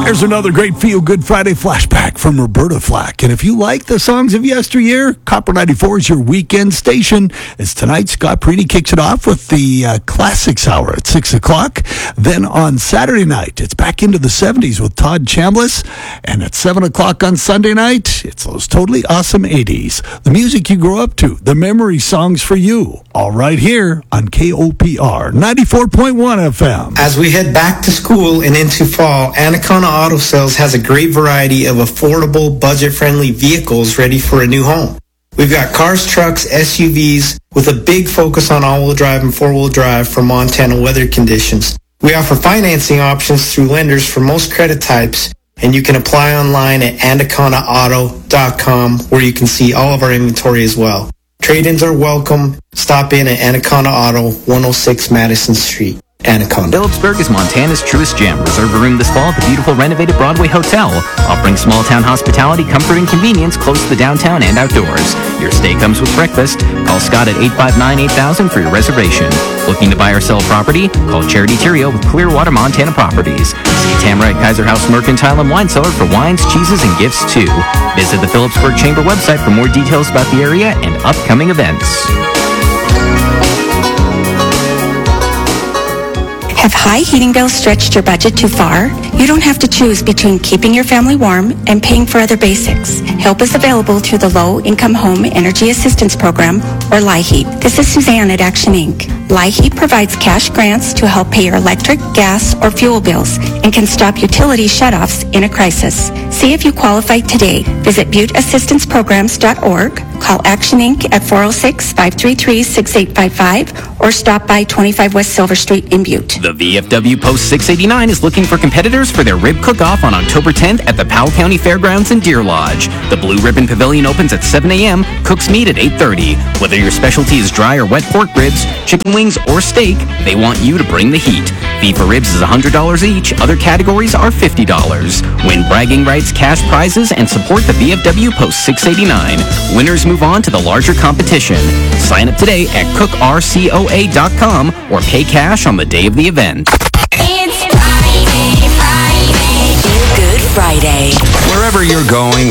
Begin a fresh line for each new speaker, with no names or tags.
Here's another great Feel Good Friday flashback from Roberta Flack. And if you like the songs of yesteryear, Copper 94 is your weekend station. As tonight, Scott Perini kicks it off with the Classics Hour at 6 o'clock. Then on Saturday night, it's back into the 70s with Todd Chambliss. And at 7 o'clock on Sunday night, it's those totally awesome 80s. The music you grew up to, the memory songs for you. All right here on KOPR 94.1 FM.
As we head back to school and into fall, Anaconda Auto Sales has a great variety of affordable, budget-friendly vehicles ready for a new home. We've got cars, trucks, SUVs with a big focus on all-wheel drive and four-wheel drive for Montana weather conditions. We offer financing options through lenders for most credit types, and you can apply online at anacondaauto.com where you can see all of our inventory as well. Trade-ins are welcome. Stop in at Anaconda Auto, 106 Madison Street. Anaconda.
Phillipsburg is Montana's truest gem. Reserve a room this fall at the beautiful renovated Broadway Hotel, offering small town hospitality, comfort, and convenience close to the downtown and outdoors. Your stay comes with breakfast. Call Scott at 859-8000 for your reservation. Looking to buy or sell a property? Call Charity Terrio with Clearwater, Montana Properties. See Tamara at Kaiser House Mercantile and Wine Cellar for wines, cheeses, and gifts too. Visit the Phillipsburg Chamber website for more details about the area and upcoming events.
Have high heating bills stretched your budget too far? You don't have to choose between keeping your family warm and paying for other basics. Help is available through the Low Income Home Energy Assistance Program, or LIHEAP. This is Suzanne at Action Inc. LIHEAP provides cash grants to help pay your electric, gas, or fuel bills and can stop utility shutoffs in a crisis. See if you qualify today. Visit butteassistanceprograms.org, call Action Inc. at 406-533-6855, or stop by 25 West Silver Street in Butte.
The VFW Post 689 is looking for competitors for their rib cook-off on October 10th at the Powell County Fairgrounds in Deer Lodge. The Blue Ribbon Pavilion opens at 7 a.m., cooks meet at 8:30. Whether your specialty is dry or wet pork ribs, chicken wings, or steak, they want you to bring the heat. Fee for ribs is $100 each. Other categories are $50. Win bragging rights, cash prizes, and support the VFW Post 689. Winners move on to the larger competition. Sign up today at cookrcoa.com or pay cash on the day of the event.
It's Friday. Feel Good Friday.
Wherever you're going,